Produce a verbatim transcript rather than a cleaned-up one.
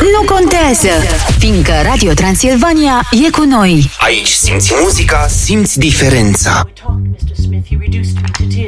nu contează, fiindcă Radio Transilvania e cu noi. Aici simți muzica, simți diferența.